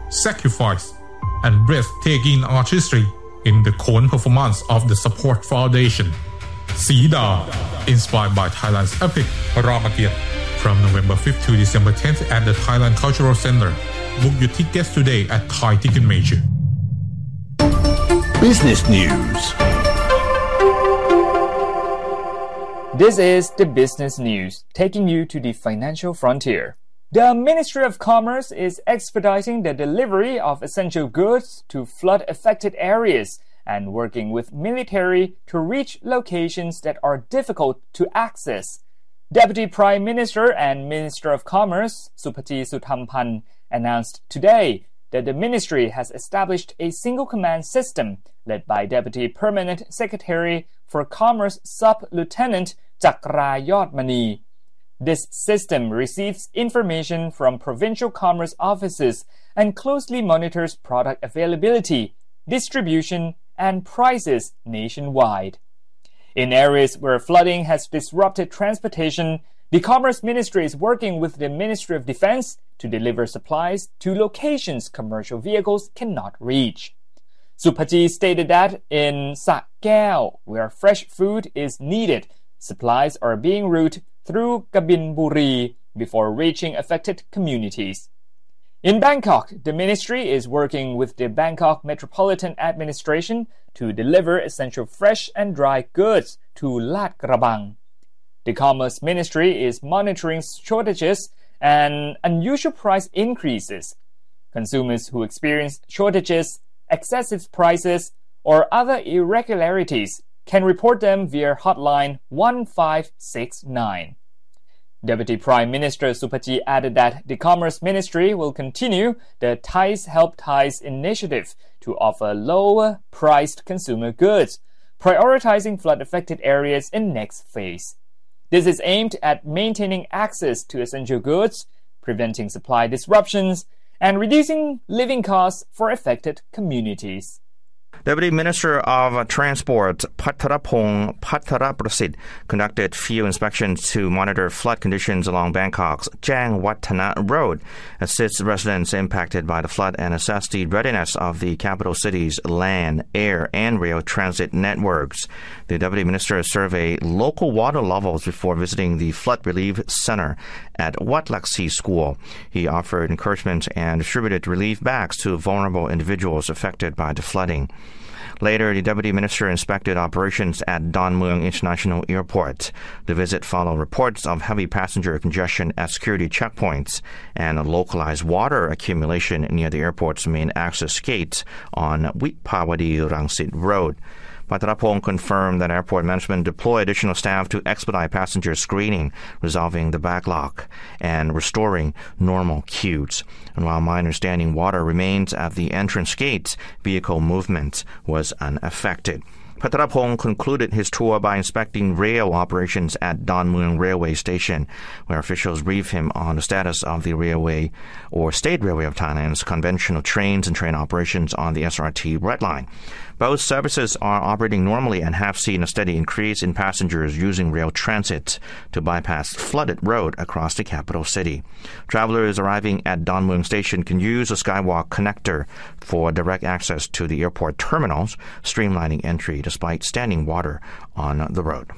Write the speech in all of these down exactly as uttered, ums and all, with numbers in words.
sacrifice, and breathtaking artistry in the Khon performance of the Support Foundation. Sida, inspired by Thailand's epic Ramatian, from November fifth to December tenth at the Thailand Cultural Center. Book your tickets today at Thai Ticket Major. Business News. This is the Business News, taking you to the financial frontier. The Ministry of Commerce is expediting the delivery of essential goods to flood-affected areas and working with military to reach locations that are difficult to access. Deputy Prime Minister and Minister of Commerce, Supati Suthamphan, announced today that the ministry has established a single command system led by Deputy Permanent Secretary for Commerce Sub-Lieutenant Chakra Yodmani. This system receives information from provincial commerce offices and closely monitors product availability, distribution, and prices nationwide. In areas where flooding has disrupted transportation, the Commerce Ministry is working with the Ministry of Defense to deliver supplies to locations commercial vehicles cannot reach. Supati stated that in Sa Kaeo, where fresh food is needed, supplies are being routed through Kabin Buri before reaching affected communities. In Bangkok, the ministry is working with the Bangkok Metropolitan Administration to deliver essential fresh and dry goods to Lat Krabang. The Commerce Ministry is monitoring shortages and unusual price increases. Consumers who experience shortages, excessive prices, or other irregularities can report them via hotline one five six nine. Deputy Prime Minister Supati added that the Commerce Ministry will continue the Thais Help Thais initiative to offer lower-priced consumer goods, prioritizing flood-affected areas in next phase. This is aimed at maintaining access to essential goods, preventing supply disruptions, and reducing living costs for affected communities. Deputy Minister of Transport Pattarapong Pattaraprasit conducted field inspections to monitor flood conditions along Bangkok's Jang Wattana Road, assist residents impacted by the flood, and assess the readiness of the capital city's land, air, and rail transit networks. The Deputy Minister surveyed local water levels before visiting the Flood Relief Center at Wat Laksi School. He offered encouragement and distributed relief bags to vulnerable individuals affected by the flooding. Later, the Deputy Minister inspected operations at Don Mueang International Airport. The visit followed reports of heavy passenger congestion at security checkpoints and localized water accumulation near the airport's main access gate on Witpawadi Rangsit Road. Pattarapong confirmed that airport management deployed additional staff to expedite passenger screening, resolving the backlog, and restoring normal queues. And while my understanding water remains at the entrance gates, vehicle movement was unaffected. Pattarapong concluded his tour by inspecting rail operations at Don Mueang Railway Station, where officials briefed him on the status of the railway or State Railway of Thailand's conventional trains and train operations on the S R T Red Line. Both services are operating normally and have seen a steady increase in passengers using rail transit to bypass flooded road across the capital city. Travelers arriving at Don Mueang Station can use the Skywalk connector for direct access to the airport terminals, streamlining entry despite standing water on the road.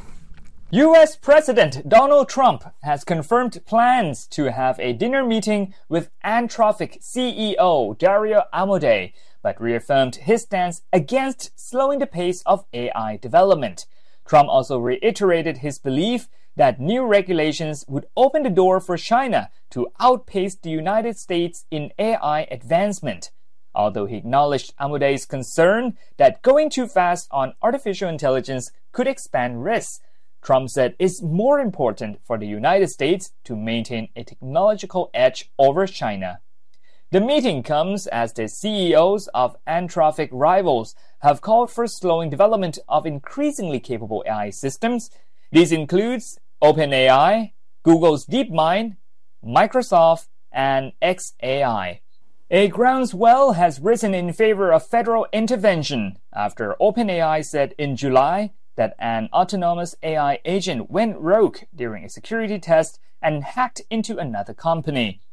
U S President Donald Trump has confirmed plans to have a dinner meeting with Anthropic C E O Dario Amodei, but reaffirmed his stance against slowing the pace of A I development. Trump also reiterated his belief that new regulations would open the door for China to outpace the United States in A I advancement. Although he acknowledged Amodei's concern that going too fast on artificial intelligence could expand risks, Trump said it's more important for the United States to maintain a technological edge over China. The meeting comes as the C E Os of Anthropic rivals have called for slowing development of increasingly capable A I systems. These includes OpenAI, Google's DeepMind, Microsoft, and xAI. A groundswell has risen in favor of federal intervention after OpenAI said in July that an autonomous A I agent went rogue during a security test and hacked into another company.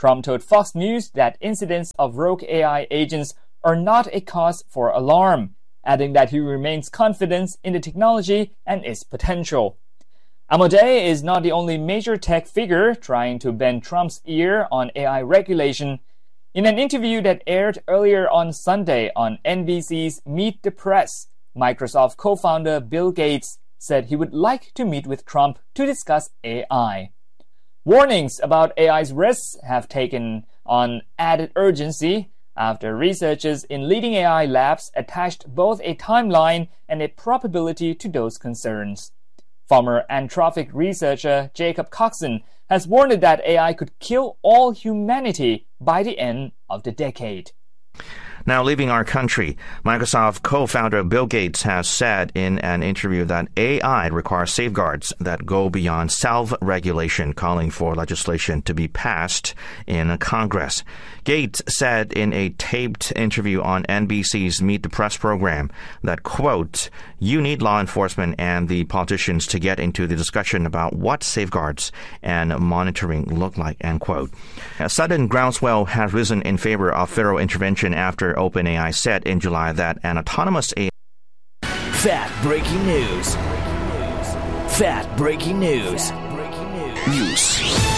Trump told Fox News that incidents of rogue A I agents are not a cause for alarm, adding that he remains confident in the technology and its potential. Amodei is not the only major tech figure trying to bend Trump's ear on A I regulation. In an interview that aired earlier on Sunday on N B C's Meet the Press, Microsoft co-founder Bill Gates said he would like to meet with Trump to discuss A I. Warnings about A I's risks have taken on added urgency after researchers in leading A I labs attached both a timeline and a probability to those concerns. Former Anthropic researcher Jacob Coxon has warned that A I could kill all humanity by the end of the decade. Now, leaving our country, Microsoft co-founder Bill Gates has said in an interview that A I requires safeguards that go beyond self-regulation, calling for legislation to be passed in Congress. Gates said in a taped interview on N B C's Meet the Press program that, quote, you need law enforcement and the politicians to get into the discussion about what safeguards and monitoring look like, end quote. A sudden groundswell has risen in favor of federal intervention after OpenAI said in July that an autonomous A I... Fact breaking news. Fact breaking news. News.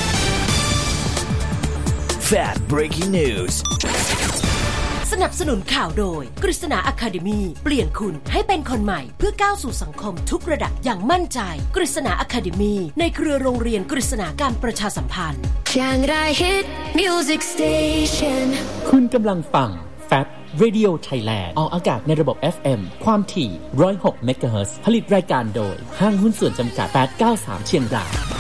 Fact breaking news. สนับสนุนข่าวโดยกฤษณา Academy เปลี่ยนคุณให้เป็นคนใหม่เพื่อก้าวสู่สังคมทุกระดับอย่างมั่นใจกฤษณา Academy ในเครือโรงเรียนกฤษณาการประชาสัมพันธ์ Hit Music Station คุณกำลังฟัง Fab Radio Thailand ออกอากาศในระบบ เอฟ เอ็ม ความถี่ หนึ่งร้อยหก เมกะเฮิรตซ์ ผลิตรายการโดยห้างหุ้นส่วนจำกัดแปดเก้าสามเชียงราย